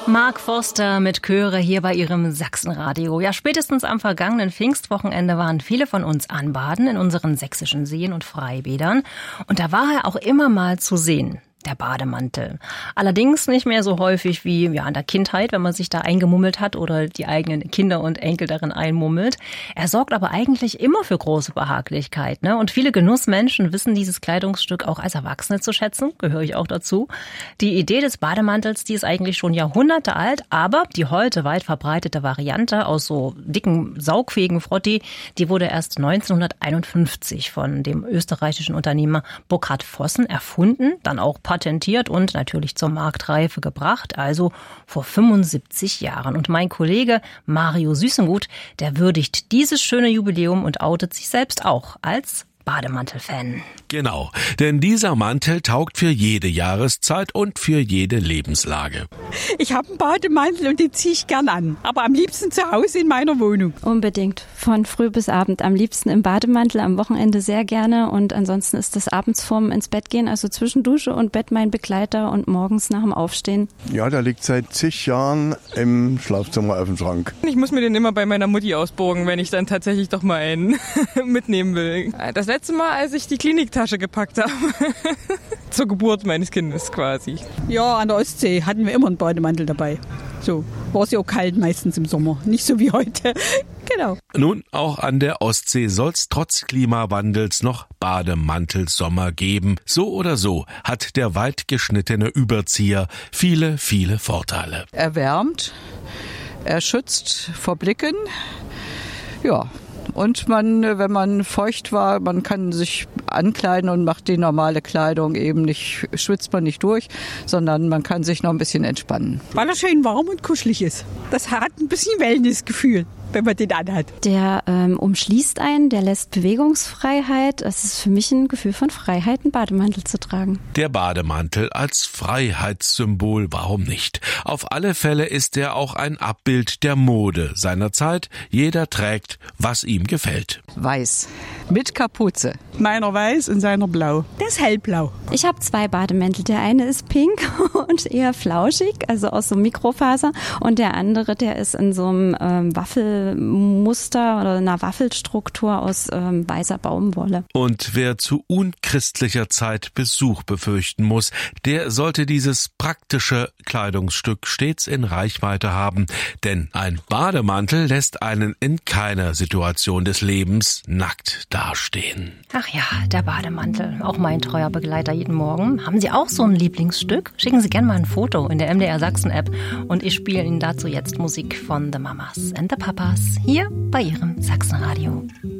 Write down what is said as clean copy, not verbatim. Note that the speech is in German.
Mark Forster mit Chöre hier bei Ihrem Sachsenradio. Ja, spätestens am vergangenen Pfingstwochenende waren viele von uns anbaden in unseren sächsischen Seen und Freibädern. Und da war er auch immer mal zu sehen. Der Bademantel. Allerdings nicht mehr so häufig wie in der Kindheit, wenn man sich da eingemummelt hat oder die eigenen Kinder und Enkel darin einmummelt. Er sorgt aber eigentlich immer für große Behaglichkeit, ne? Und viele Genussmenschen wissen dieses Kleidungsstück auch als Erwachsene zu schätzen, gehöre ich auch dazu. Die Idee des Bademantels, die ist eigentlich schon Jahrhunderte alt, aber die heute weit verbreitete Variante aus so dicken, saugfähigen Frotti, die wurde erst 1951 von dem österreichischen Unternehmer Burkhard Vossen erfunden, dann auch patentiert und natürlich zur Marktreife gebracht, also vor 75 Jahren. Und mein Kollege Mario Süßengut, der würdigt dieses schöne Jubiläum und outet sich selbst auch als Bademantel-Fan. Genau, denn dieser Mantel taugt für jede Jahreszeit und für jede Lebenslage. Ich habe einen Bademantel und den ziehe ich gern an, aber am liebsten zu Hause in meiner Wohnung. Unbedingt, von früh bis Abend, am liebsten im Bademantel, am Wochenende sehr gerne und ansonsten ist das abends vorm ins Bett gehen, also zwischen Dusche und Bett mein Begleiter und morgens nach dem Aufstehen. Ja, der liegt seit zig Jahren im Schlafzimmer auf dem Schrank. Ich muss mir den immer bei meiner Mutti ausborgen, wenn ich dann tatsächlich doch mal einen mitnehmen will. Das letzte Mal, als ich die Kliniktasche gepackt habe. Zur Geburt meines Kindes quasi. Ja, an der Ostsee hatten wir immer einen Bademantel dabei. So, war es ja auch kalt meistens im Sommer, nicht so wie heute. Genau. Nun, auch an der Ostsee soll's trotz Klimawandels noch Bademantelsommer geben. So oder so hat der weit geschnittene Überzieher viele, viele Vorteile. Er wärmt, er schützt vor Blicken, ja. Und wenn man feucht war, man kann sich ankleiden und macht die normale Kleidung eben nicht, schwitzt man nicht durch, sondern man kann sich noch ein bisschen entspannen. Weil er schön warm und kuschelig ist. Das hat ein bisschen Wellnessgefühl, wenn man den anhat. Der umschließt einen, der lässt Bewegungsfreiheit. Es ist für mich ein Gefühl von Freiheit, einen Bademantel zu tragen. Der Bademantel als Freiheitssymbol, warum nicht? Auf alle Fälle ist er auch ein Abbild der Mode seiner Zeit. Jeder trägt, was ihm gefällt. Weiß, mit Kapuze. Meiner weiß und seiner blau. Der ist hellblau. Ich habe 2 Bademäntel. Der eine ist pink und eher flauschig, also aus so Mikrofaser. Und der andere, der ist in so einem Waffelmuster oder einer Waffelstruktur aus weißer Baumwolle. Und wer zu unchristlicher Zeit Besuch befürchten muss, der sollte dieses praktische Kleidungsstück stets in Reichweite haben. Denn ein Bademantel lässt einen in keiner Situation des Lebens nackt dastehen. Ach ja, der Bademantel, auch mein treuer Begleiter jeden Morgen. Haben Sie auch so ein Lieblingsstück? Schicken Sie gerne mal ein Foto in der MDR Sachsen App und ich spiele Ihnen dazu jetzt Musik von The Mamas and the Papas hier bei Ihrem Sachsenradio.